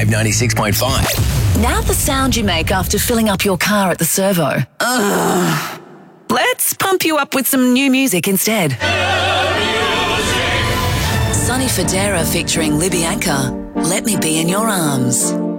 Wave 96.5. Now the sound you make after filling up your car at the servo. Ugh. Let's pump you up with some new music instead. Sonny Fodera featuring Libby Anchor. Let Me Be in Your Arms.